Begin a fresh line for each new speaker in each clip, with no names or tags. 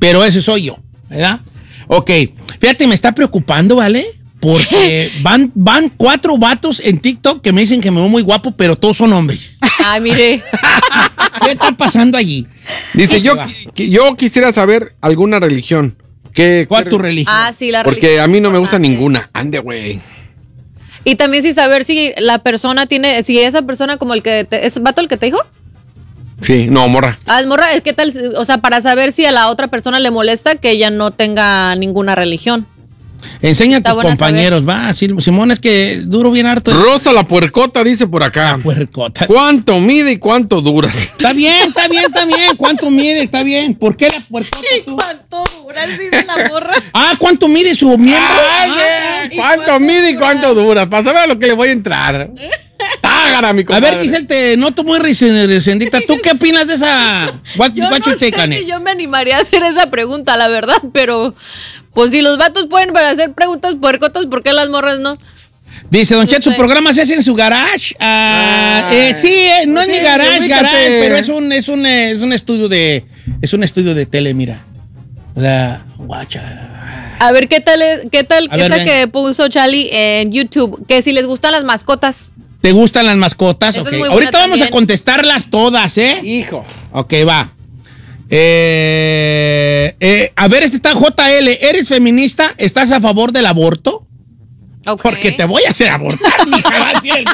pero ese soy yo, ¿verdad? Ok, fíjate, me está preocupando, ¿vale? Porque van 4 vatos en TikTok que me dicen que me veo muy guapo, pero todos son hombres.
Ay, mire.
¿Qué está pasando allí?
Dice, yo quisiera saber alguna religión.
¿Cuál es tu religión?
Ah, sí, la religión.
Porque a mí no me gusta ninguna. Ande, güey.
Y también sí saber si la persona tiene, si esa persona como el que, ¿es vato el que te dijo?
Sí, no, morra.
Ah, es morra, ¿qué tal? O sea, para saber si a la otra persona le molesta que ella no tenga ninguna religión.
Enseña a tus compañeros, va. Simón, es que duro bien harto.
Rosa la puercota dice por acá.
La puercota.
¿Cuánto mide y cuánto duras?
Está bien. ¿Cuánto mide? Está bien. ¿Por qué la puercota?
¿Y cuánto duras? Dice la morra.
¿Cuánto mide su miembro?
¿Cuánto mide y cuánto duras? Para saber a lo que le voy a entrar. Tágara, mi compadre.
A ver, Giselle, te noto muy resendita. ¿Tú qué opinas de esa?
Yo no sé si yo me animaría a hacer esa pregunta, la verdad, pero pues si los vatos pueden hacer preguntas puercotas, ¿por qué las morras no?
Dice Don Chet, su programa se hace en su garage. Sí, no es mi garage, pero es un estudio de tele, mira. O sea, guacha.
A ver, ¿qué tal que puso Charlie en YouTube? Que si les gustan las mascotas.
¿Te gustan las mascotas?
Okay.
Ahorita vamos a contestarlas todas, ¿eh?
Hijo.
Ok, va. A ver, este está JL. ¿Eres feminista? ¿Estás a favor del aborto?
Okay.
Porque te voy a hacer abortar, mija.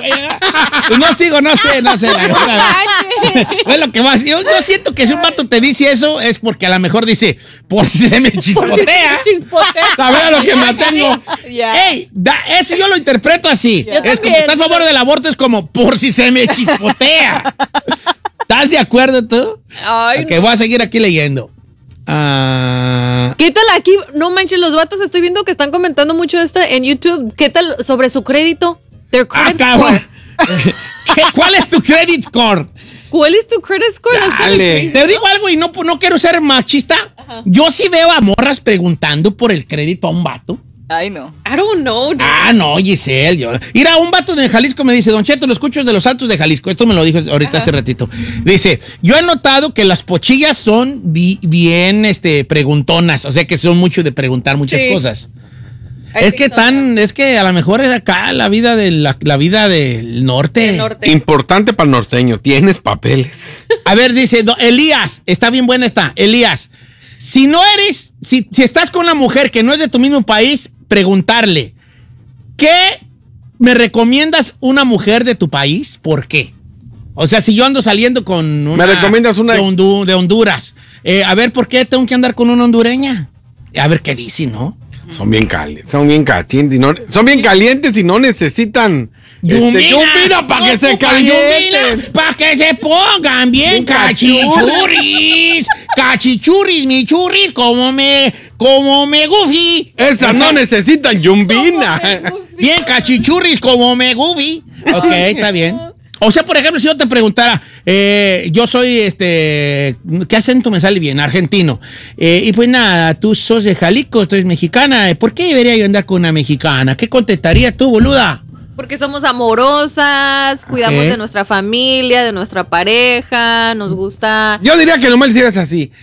No sé, la verdad. Es lo que más. Yo siento que si un vato te dice eso, es porque a lo mejor dice, por si se me chispotea. ¿Sabes lo que me tengo?
Yeah.
Ey, eso yo lo interpreto así. Es como, ¿estás a favor del aborto? Es como, por si se me chispotea. ¿Estás de acuerdo tú?
Ay,
ok, voy a seguir aquí leyendo.
¿Qué tal aquí? No manches, los vatos estoy viendo que están comentando mucho esto en YouTube. ¿Qué tal sobre su crédito? Their credit score.
¿Cuál es tu credit score?
¿Cuál es tu credit score?
Te digo algo y no quiero ser machista. Ajá. Yo sí veo a morras preguntando por el crédito a un vato.
Ay, no.
I don't know.
No, Giselle. Mira, un vato de Jalisco me dice, Don Cheto, lo escucho de los Altos de Jalisco. Esto me lo dijo ahorita hace ratito. Dice, yo he notado que las pochillas son bien preguntonas. O sea, que son mucho de preguntar muchas cosas. Es que a lo mejor es acá la vida del norte.
Importante para el norteño, tienes papeles.
A ver, dice, Elías, está bien buena esta. Elías, si estás con una mujer que no es de tu mismo país, preguntarle, ¿qué me recomiendas una mujer de tu país? ¿Por qué? O sea, si yo ando saliendo con una...
¿Me recomiendas una?
De Honduras. A ver, ¿por qué tengo que andar con una hondureña? A ver qué dice, ¿no?
Son bien calientes, y no necesitan
yumbina para que se calienten. Para que se pongan bien cachichurris. Cachichurris, mi churris, como me gufi.
Esas no necesitan yumbina.
Bien cachichurris, como me gufi. Ok, está bien. O sea, por ejemplo, si yo te preguntara, yo soy, ¿qué acento me sale bien? Argentino. Y pues nada, tú sos de Jalisco, tú eres mexicana. ¿Por qué debería yo andar con una mexicana? ¿Qué contestarías tú, boluda?
Porque somos amorosas, cuidamos de nuestra familia, de nuestra pareja, nos gusta...
Yo diría que nomás hicieras así.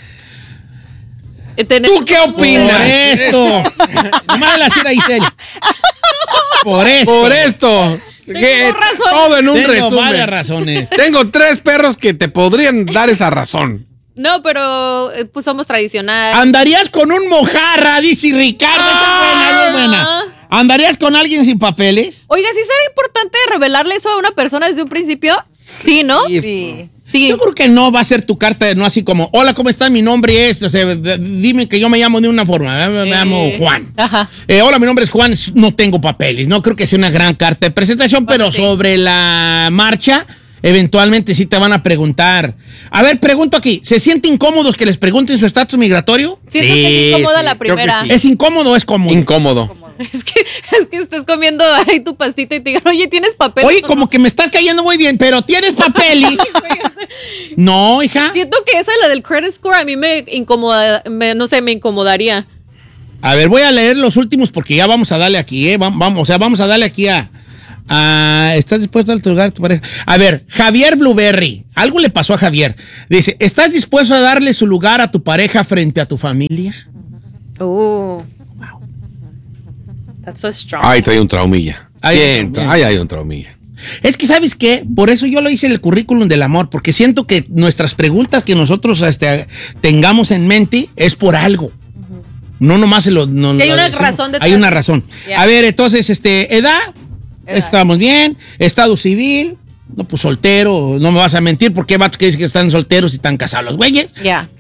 ¿Tú qué opinas?
Por esto. Nomás la cira Giselle. Por esto.
Todo en un resumen.
Tengo varias razones.
Tengo 3 perros que te podrían dar esa razón.
No, pero pues somos tradicionales.
¿Andarías con un mojarra? Dice Ricardo. Esa es buena. ¿Andarías con alguien sin papeles?
Oiga, ¿sí será importante revelarle eso a una persona desde un principio? Sí, ¿no? Sí.
Yo creo que no va a ser tu carta, no así como, hola, ¿cómo estás? Mi nombre es, o sea, dime que yo me llamo de una forma, me llamo Juan.
Ajá.
Hola, mi nombre es Juan, no tengo papeles. No creo que sea una gran carta de presentación, pero sobre la marcha, eventualmente sí te van a preguntar. A ver, pregunto aquí, ¿se sienten incómodos que les pregunten su estatus migratorio?
Siento que es incómoda la primera.
¿Es incómodo o es cómodo?
Incómodo.
Es que estés comiendo ahí tu pastita y te digan, oye, ¿tienes papel?
Oye, como que me estás cayendo muy bien, pero ¿tienes papeles? No, hija.
Siento que esa, la del credit score, a mí me incomoda, me incomodaría.
A ver, voy a leer los últimos porque ya vamos a darle aquí, vamos a darle aquí a ¿Estás dispuesto a otorgar a tu pareja? A ver, Javier Blueberry. Algo le pasó a Javier. Dice, ¿estás dispuesto a darle su lugar a tu pareja frente a tu familia?
Wow. That's so strong.
Ay, trae un traumilla. Hay un traumilla.
Es que, ¿sabes qué? Por eso yo lo hice en el currículum del amor, porque siento que nuestras preguntas que nosotros tengamos en mente es por algo. No nomás se lo... No,
sí, hay una razón detrás.
Hay una razón. Yeah. A ver, entonces, edad, estamos bien. Estado civil, no, pues soltero, no me vas a mentir, porque hay vatos que dicen que están solteros y están casados los güeyes.
Ya.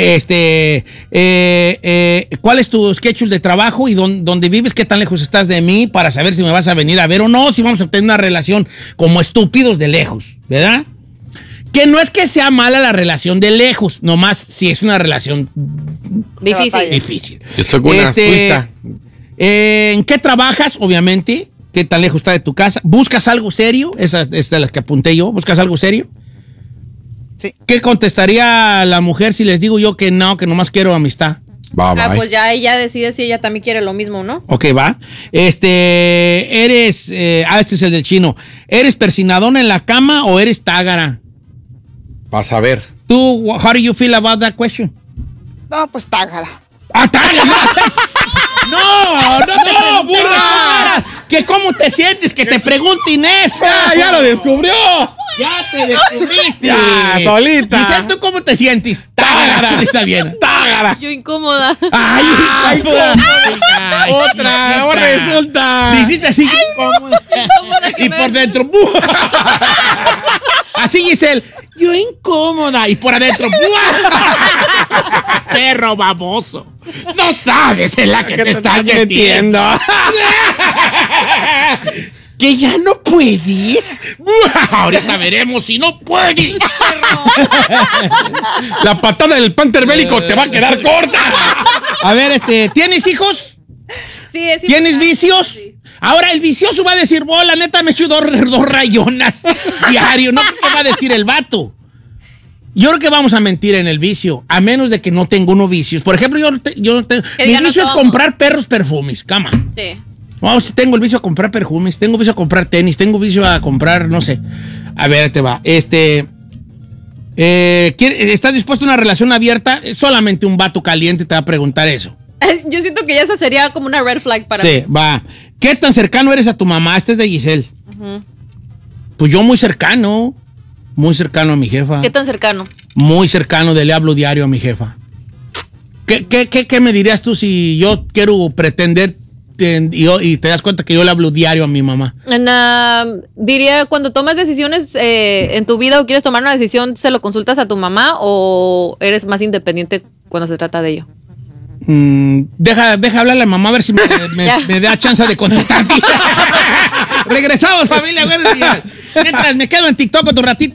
¿Cuál es tu schedule de trabajo y dónde vives? ¿Qué tan lejos estás de mí? Para saber si me vas a venir a ver o no, si vamos a tener una relación como estúpidos de lejos, ¿verdad? Que no es que sea mala la relación de lejos, nomás si es una relación difícil.
Yo estoy con una respuesta.
¿En qué trabajas? Obviamente. ¿Qué tan lejos está de tu casa? ¿Buscas algo serio? Esa es de las que apunté yo. ¿Buscas algo serio?
Sí.
¿Qué contestaría la mujer si les digo yo que no, que nomás quiero amistad?
Pues ya ella decide si ella también quiere lo mismo, ¿no?
Ok, va. Eres, este es el del chino. ¿Eres persinadona en la cama o eres tágara?
Vas a ver.
¿Tú, how do you feel about that question?
No, pues tágala.
¡Ah, tágala! ¡No, burra! ¿Que cómo te sientes? Que te pregunte Inés.
¡Ya lo descubrió!
¡Ya te descubriste!
¡Ya, solita!
Dice, ¿tú cómo te sientes? ¡Tágara! Está bien. ¡Tágara!
Yo incómoda.
¡Ay,
otra! Ahora resulta.
Dijiste así. Y por dentro. Así, Giselle. Yo incómoda. Y por adentro. Perro baboso. No sabes en la que te estás metiendo. ¿Que ya no puedes? Ahorita veremos si no puedes.
La patada del Panther bélico te va a quedar corta.
A ver, ¿tienes hijos?
Sí, es
¿Tienes vicios? Sí. Ahora el vicioso va a decir, la neta me echo dos rayonas diario. No, ¿qué va a decir el vato? Yo creo que vamos a mentir en el vicio, a menos de que no tenga uno vicios. Por ejemplo, mi vicio es comprar perros perfumes, cama.
Sí.
Si tengo el vicio a comprar perfumes, tengo vicio a comprar tenis, tengo vicio a comprar, no sé. A ver, te va. ¿Estás dispuesto a una relación abierta? Solamente un vato caliente te va a preguntar eso.
Yo siento que ya esa sería como una red flag para mí.
Sí, va. ¿Qué tan cercano eres a tu mamá? Este es de Giselle. Pues yo muy cercano a mi jefa.
¿Qué tan cercano?
Muy cercano, le hablo diario a mi jefa. ¿Qué me dirías tú si yo quiero pretender y te das cuenta que yo le hablo diario a mi mamá?
Diría, cuando tomas decisiones en tu vida o quieres tomar una decisión, ¿se lo consultas a tu mamá o eres más independiente cuando se trata de ello?
Deja hablarle a la mamá a ver si me da chance de contestarte. Regresamos, familia. Buenos días. Mientras me quedo en TikTok otro ratito.